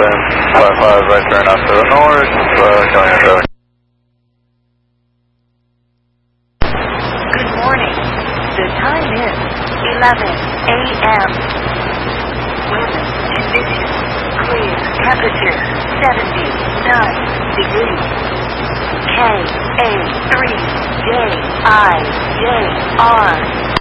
55 right turn off to the north, coming in traffic. Good morning. The time is 11 a.m. Weather conditions clear. Temperature 79 degrees. KA3JIJR